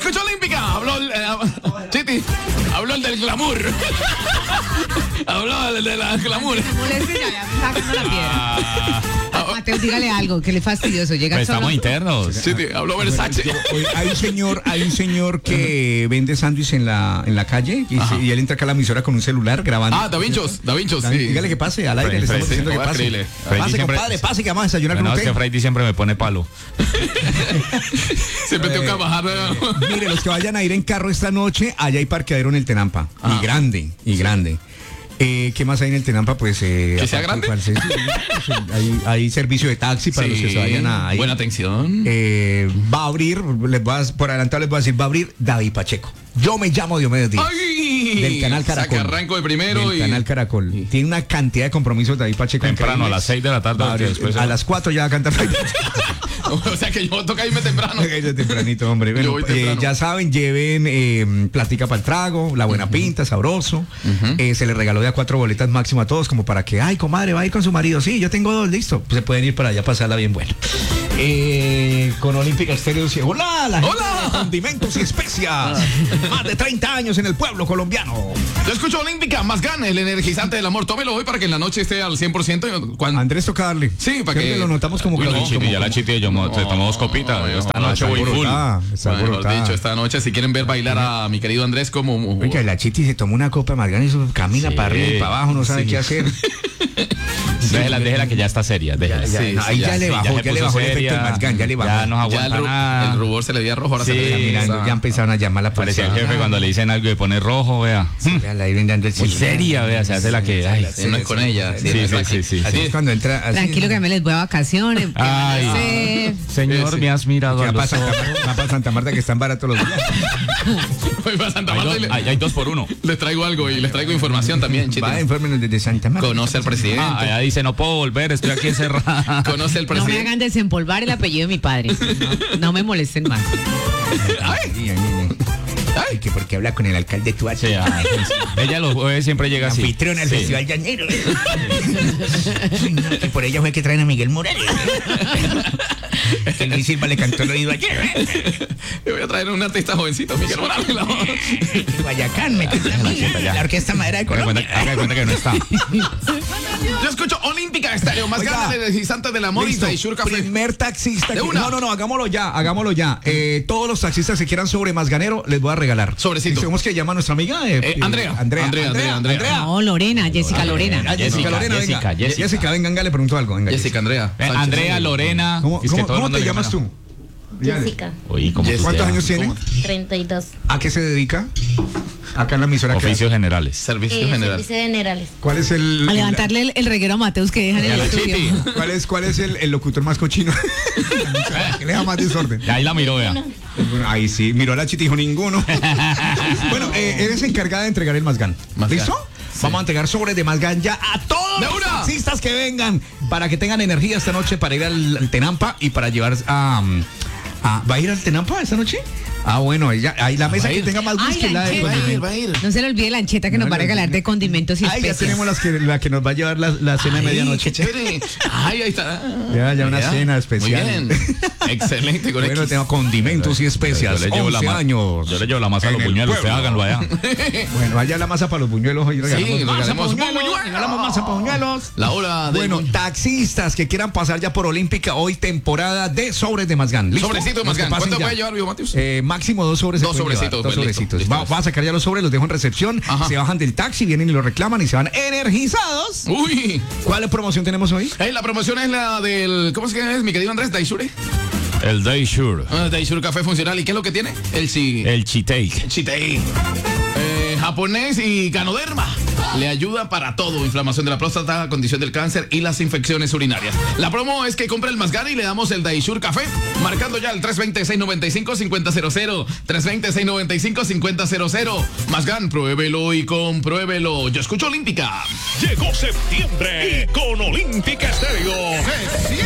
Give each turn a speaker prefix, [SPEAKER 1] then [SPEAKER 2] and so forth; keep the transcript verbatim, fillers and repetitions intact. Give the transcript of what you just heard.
[SPEAKER 1] escucho Olímpica. Habló el. Eh, Chiti. Habló el del glamour. Habló el de la glamour.
[SPEAKER 2] Se moleste, ya, ya me está sacando la piedra. Mateo, dígale algo, que le fastidioso. Llega
[SPEAKER 3] Pues
[SPEAKER 2] solo.
[SPEAKER 3] estamos internos.
[SPEAKER 1] Chiti, habló Versace.
[SPEAKER 4] Oye, hay un señor, hay un señor que vende sándwich en la, en la calle y, se- y él entra acá a la emisora con un celular grabando.
[SPEAKER 1] Ah, Da Vinchos, Da Vinchos,
[SPEAKER 4] David,
[SPEAKER 1] sí.
[SPEAKER 4] Dígale que pase, al aire
[SPEAKER 3] Freddy,
[SPEAKER 4] le estamos
[SPEAKER 3] Freddy,
[SPEAKER 4] diciendo que
[SPEAKER 1] no,
[SPEAKER 4] pase.
[SPEAKER 1] increíble.
[SPEAKER 3] Freddy
[SPEAKER 4] Pase,
[SPEAKER 3] siempre-
[SPEAKER 4] compadre, pase que vamos a desayunar
[SPEAKER 3] Bueno,
[SPEAKER 4] con
[SPEAKER 3] es que
[SPEAKER 4] usted.
[SPEAKER 3] Freddy siempre me pone palo.
[SPEAKER 1] Siempre tengo que bajar. eh,
[SPEAKER 4] Mire, los que vayan a ir en carro esta noche, allá hay parqueadero en el Tenampa.
[SPEAKER 1] Ah.
[SPEAKER 4] Y grande, y grande. Eh, ¿Qué más hay en el Tenampa? Pues eh,
[SPEAKER 1] ¿Que sea
[SPEAKER 4] aparte,
[SPEAKER 1] grande?
[SPEAKER 4] ¿cuál es? Sí, hay, hay servicio de taxi para los que se vayan a ir.
[SPEAKER 1] Buena atención.
[SPEAKER 4] Eh, va a abrir, les voy a- por adelantado les voy a decir, va a abrir David Pacheco. Yo me llamo Diomedes Díaz.
[SPEAKER 1] ¡Ay!
[SPEAKER 4] Del canal Caracol.
[SPEAKER 1] Saca arranco de primero
[SPEAKER 4] Del
[SPEAKER 1] y.
[SPEAKER 4] canal Caracol. Tiene una cantidad de compromisos David Pacheco.
[SPEAKER 3] Temprano,
[SPEAKER 4] increíbles.
[SPEAKER 3] a las seis de la tarde,
[SPEAKER 4] Va a abrir-
[SPEAKER 3] después-
[SPEAKER 4] a las cuatro ya va a cantar David
[SPEAKER 1] O sea que yo toca irme temprano.
[SPEAKER 4] Pacheco. tempranito, hombre.
[SPEAKER 1] Yo
[SPEAKER 4] Bueno,
[SPEAKER 1] voy
[SPEAKER 4] eh,
[SPEAKER 1] temprano.
[SPEAKER 4] ya saben, lleven eh, platica para el trago, la buena pinta, sabroso. Eh, se les regaló ya cuatro boletas máximo a todos, como para que, ay, comadre, va a ir con su marido. Sí, yo tengo dos, listo. Pues se pueden ir para allá a pasarla bien bueno. Eh, con Olímpica Estéreo. sí, Hola, la gente
[SPEAKER 1] Hola.
[SPEAKER 4] de condimentos y especias. Más de treinta años en el pueblo colombiano.
[SPEAKER 1] Yo escucho Olímpica, más gana, el energizante del amor. Tómelo hoy para que en la noche esté al cien por ciento. Cuando...
[SPEAKER 4] Andrés toca darle.
[SPEAKER 1] Sí, para
[SPEAKER 4] Creo
[SPEAKER 1] que-
[SPEAKER 4] lo notamos como
[SPEAKER 1] Uy,
[SPEAKER 4] que
[SPEAKER 1] no,
[SPEAKER 4] como-
[SPEAKER 3] Chiti, ya la
[SPEAKER 4] como-
[SPEAKER 3] chiti yo mo- te tomamos copita.
[SPEAKER 1] no,
[SPEAKER 3] Esta
[SPEAKER 1] no,
[SPEAKER 3] noche
[SPEAKER 4] está
[SPEAKER 3] voy full.
[SPEAKER 4] alborotada, está
[SPEAKER 1] Mejor
[SPEAKER 4] alborotada.
[SPEAKER 1] dicho, esta noche, si quieren ver bailar a mi querido Andrés como.
[SPEAKER 4] Oiga, la Chiti se tomó una copa más grande y eso camina
[SPEAKER 3] Sí.
[SPEAKER 4] para arriba y para abajo, no sabe
[SPEAKER 1] Sí.
[SPEAKER 4] qué hacer.
[SPEAKER 3] Déjela, déjela que ya está seria. Déjela.
[SPEAKER 4] Ya,
[SPEAKER 1] Sí,
[SPEAKER 4] no,
[SPEAKER 1] sí,
[SPEAKER 4] ahí
[SPEAKER 1] ya,
[SPEAKER 4] ya, le
[SPEAKER 3] Sí,
[SPEAKER 4] bajó,
[SPEAKER 3] se
[SPEAKER 4] ya, le
[SPEAKER 3] puso
[SPEAKER 4] bajó el efecto
[SPEAKER 3] seria,
[SPEAKER 4] del Mazgán, ya le bajó.
[SPEAKER 3] Ya no
[SPEAKER 1] Ya
[SPEAKER 3] aguanta
[SPEAKER 1] el, ru-
[SPEAKER 3] nada.
[SPEAKER 1] el rubor se le veía rojo, ahora se
[SPEAKER 3] Sí.
[SPEAKER 1] le veía
[SPEAKER 4] Mirando,
[SPEAKER 1] rosa.
[SPEAKER 4] ya empezaron a llamar a la
[SPEAKER 3] Parecía el
[SPEAKER 4] policía.
[SPEAKER 3] jefe cuando le dicen algo y pone rojo, vea.
[SPEAKER 4] Ya la iban dando el
[SPEAKER 3] Muy
[SPEAKER 4] celular.
[SPEAKER 3] seria, vea, se hace la que. Ay,
[SPEAKER 1] Sí, no es con ella.
[SPEAKER 3] Sí,
[SPEAKER 1] no es
[SPEAKER 3] sí,
[SPEAKER 1] aquí.
[SPEAKER 3] sí, sí,
[SPEAKER 4] Así
[SPEAKER 1] Así
[SPEAKER 4] es cuando entra. así-
[SPEAKER 2] Tranquilo que me les voy a vacaciones. ¿qué van a
[SPEAKER 3] Ay.
[SPEAKER 2] hacer?
[SPEAKER 3] Señor,
[SPEAKER 1] Ese.
[SPEAKER 3] me has mirado
[SPEAKER 4] Ya
[SPEAKER 3] a
[SPEAKER 4] para
[SPEAKER 3] los
[SPEAKER 4] Santa,
[SPEAKER 3] ojos.
[SPEAKER 4] Marta, va para Santa Marta que están baratos los días.
[SPEAKER 1] Voy para Santa
[SPEAKER 3] Hay
[SPEAKER 1] Marta
[SPEAKER 3] dos,
[SPEAKER 1] y le-
[SPEAKER 3] hay- hay dos por uno.
[SPEAKER 1] les traigo algo y les traigo información también, chicos.
[SPEAKER 4] Va, infórmenos desde Santa Marta.
[SPEAKER 1] Conoce al presidente.
[SPEAKER 3] Ah, allá dice, no puedo volver, estoy aquí encerrada.
[SPEAKER 1] Conoce al
[SPEAKER 2] No me
[SPEAKER 1] presidente.
[SPEAKER 2] hagan desempolvar el apellido de mi padre. No, no me molesten más.
[SPEAKER 4] Ay, ay, ay. Ay, que porque habla con el alcalde tu
[SPEAKER 3] Sí, ah, sí. Ella los jueves siempre llega así.
[SPEAKER 4] anfitriona del
[SPEAKER 3] Sí.
[SPEAKER 4] Festival Llanero. Ay, no, que por ella fue que traen a Miguel Morales. Que Luis Silva le cantó el oído ayer. ¿eh?
[SPEAKER 1] Le voy a traer a un artista jovencito, Miguel Morales. la voz.
[SPEAKER 4] Que Guayacán, me
[SPEAKER 3] sienta ya.
[SPEAKER 4] la Orquesta Madera de
[SPEAKER 3] Haga de
[SPEAKER 4] Colombia.
[SPEAKER 3] cuenta, haga de cuenta que no está.
[SPEAKER 1] Yo escucho Olímpica Estéreo, más
[SPEAKER 4] Oiga.
[SPEAKER 1] grande de energizante del amor y
[SPEAKER 4] Listo.
[SPEAKER 1] Taishur Café.
[SPEAKER 4] Primer taxista.
[SPEAKER 1] De
[SPEAKER 4] que-
[SPEAKER 1] una.
[SPEAKER 4] No, no, no, hagámoslo ya, hagámoslo ya. Eh, todos los taxistas que quieran sobre Masganero les voy a regalar.
[SPEAKER 1] Sobrecito.
[SPEAKER 4] ¿Listo? ¿Cómo es que llama nuestra amiga? Eh,
[SPEAKER 1] Eh, Andrea.
[SPEAKER 4] Andrea.
[SPEAKER 1] Andrea, Andrea, Andrea.
[SPEAKER 2] No, Lorena, Jessica Lorena.
[SPEAKER 4] Ah, Jessica,
[SPEAKER 3] Jessica,
[SPEAKER 4] Lorena,
[SPEAKER 3] Jessica,
[SPEAKER 4] venga.
[SPEAKER 3] Jessica.
[SPEAKER 4] venga, venga, le pregunto algo. Venga,
[SPEAKER 1] Jessica, Andrea.
[SPEAKER 3] Eh,
[SPEAKER 1] Sánchez.
[SPEAKER 3] Andrea, Lorena.
[SPEAKER 4] ¿Cómo,
[SPEAKER 3] es que
[SPEAKER 4] cómo-
[SPEAKER 3] todo el
[SPEAKER 4] cómo
[SPEAKER 3] mundo
[SPEAKER 4] te
[SPEAKER 3] le
[SPEAKER 4] llamas
[SPEAKER 3] llama.
[SPEAKER 4] tú? Dígale.
[SPEAKER 5] Jessica,
[SPEAKER 3] Uy, ¿cómo
[SPEAKER 1] Jessica.
[SPEAKER 4] ¿Cuántos
[SPEAKER 3] se
[SPEAKER 4] años
[SPEAKER 3] llama?
[SPEAKER 4] tiene?
[SPEAKER 5] treinta y dos.
[SPEAKER 4] ¿A qué se dedica? Acá en la emisora. que
[SPEAKER 3] Oficios generales.
[SPEAKER 1] Servicio
[SPEAKER 5] Eh,
[SPEAKER 1] general.
[SPEAKER 5] servicio generales.
[SPEAKER 4] hace. ¿Cuál es el.
[SPEAKER 2] A levantarle el, el reguero a Mateus que dejan en
[SPEAKER 3] Ya
[SPEAKER 2] el
[SPEAKER 3] la
[SPEAKER 2] estudio.
[SPEAKER 3] Chiti.
[SPEAKER 4] ¿Cuál es, cuál es el, el locutor más cochino? que le da más desorden.
[SPEAKER 3] Ya ahí la miró, vea.
[SPEAKER 4] Bueno, ahí sí, miró a la Chiti y dijo ninguno. Bueno, eh, eres encargada de entregar el Mazgán.
[SPEAKER 1] Mazgán.
[SPEAKER 4] ¿Listo?
[SPEAKER 1] Sí.
[SPEAKER 4] Vamos a entregar sobres de Mazgán ya a todos
[SPEAKER 1] ¡De
[SPEAKER 4] los
[SPEAKER 1] una!
[SPEAKER 4] taxistas que vengan para que tengan energía esta noche para ir al, al Tenampa y para llevar a, a- ¿Va a ir al Tenampa esta noche? Ah, bueno, ella, ahí la mesa
[SPEAKER 1] a
[SPEAKER 4] que
[SPEAKER 1] ir.
[SPEAKER 4] tenga más
[SPEAKER 2] Ay,
[SPEAKER 4] whisky la de
[SPEAKER 2] lancheta.
[SPEAKER 1] Va a ir,
[SPEAKER 4] condimento.
[SPEAKER 1] va a ir.
[SPEAKER 2] No se le olvide la ancheta que nos
[SPEAKER 4] No,
[SPEAKER 2] va a
[SPEAKER 4] no,
[SPEAKER 2] regalar
[SPEAKER 4] no.
[SPEAKER 2] de condimentos y
[SPEAKER 4] Ay, ya
[SPEAKER 2] especias.
[SPEAKER 4] tenemos las que, la que nos va a llevar la, la cena de
[SPEAKER 1] Ay,
[SPEAKER 4] medianoche.
[SPEAKER 1] qué chévere. Ay, ahí está.
[SPEAKER 4] Ya, ya una cena especial.
[SPEAKER 1] Muy bien. Excelente, con
[SPEAKER 4] Bueno,
[SPEAKER 1] X.
[SPEAKER 4] tengo condimentos y especias.
[SPEAKER 3] Yo le llevo la
[SPEAKER 4] once
[SPEAKER 3] ma-
[SPEAKER 4] años.
[SPEAKER 3] Yo le llevo la masa a los
[SPEAKER 4] en el
[SPEAKER 3] buñuelos, ustedes
[SPEAKER 4] pueblo.
[SPEAKER 3] háganlo allá.
[SPEAKER 4] Bueno, allá la masa para los buñuelos. Hoy regalamos,
[SPEAKER 1] Sí, masa
[SPEAKER 4] regalamos
[SPEAKER 1] para los buñuelos.
[SPEAKER 4] regalamos masa para buñuelos.
[SPEAKER 1] La hora de.
[SPEAKER 4] Bueno, taxistas que quieran pasar ya por Olímpica, hoy temporada de sobres de Mazgán. ¿Listo?
[SPEAKER 1] Sobrecito de
[SPEAKER 4] Los que
[SPEAKER 1] Mazgán.
[SPEAKER 4] pasen
[SPEAKER 1] ¿Cuánto
[SPEAKER 4] ya.
[SPEAKER 1] puede llevar, Vivo Mateus?
[SPEAKER 4] Eh, máximo dos sobres. se
[SPEAKER 1] Dos
[SPEAKER 4] pueden llevar,
[SPEAKER 1] sobrecitos,
[SPEAKER 4] Dos
[SPEAKER 1] pues, listo,
[SPEAKER 4] sobrecitos.
[SPEAKER 1] listo.
[SPEAKER 4] Va, va a sacar ya los sobres, los dejo en recepción.
[SPEAKER 1] Ajá.
[SPEAKER 4] Se bajan del taxi, vienen y lo reclaman y se van energizados.
[SPEAKER 1] Uy.
[SPEAKER 4] ¿Cuál promoción tenemos hoy?
[SPEAKER 1] Hey, la promoción es la del. ¿Cómo es que es, mi querido Andrés? Daishure.
[SPEAKER 3] El Day Sure.
[SPEAKER 1] Ah, Daishure Café Funcional. ¿Y qué es lo que tiene? El chi.
[SPEAKER 3] El Chitake.
[SPEAKER 1] Chitei. Eh, japonés y Ganoderma. Le ayuda para todo, inflamación de la próstata, condición del cáncer y las infecciones urinarias. La promo es que compre el Mazgán y le damos el Daishure Café, marcando ya el tres dos cero, seis nueve cinco, cinco cero cero cero, tres dos cero, seis nueve cinco, cinco cero cero. Mazgán, pruébelo y compruébelo. Yo escucho Olímpica.
[SPEAKER 6] Llegó septiembre y con Olímpica Estéreo.
[SPEAKER 1] ¡Se